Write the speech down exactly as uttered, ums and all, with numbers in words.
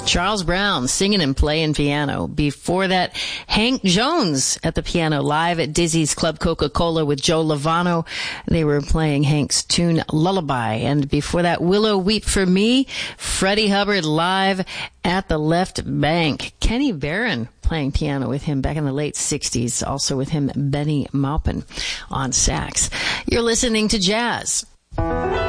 Charles Brown singing and playing piano. Before that, Hank Jones at the piano live at Dizzy's Club Coca-Cola with Joe Lovano. They were playing Hank's tune Lullaby. And before that, Willow Weep for Me, Freddie Hubbard live at the Left Bank. Kenny Barron playing piano with him back in the late sixties. Also with him, Benny Maupin on sax. You're listening to Jazz.